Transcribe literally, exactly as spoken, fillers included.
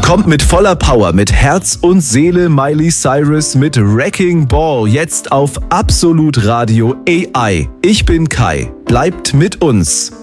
Kommt mit voller Power, mit Herz und Seele Miley Cyrus mit Wrecking Ball, jetzt auf Absolut Radio A I. Ich bin Kai. Bleibt mit uns.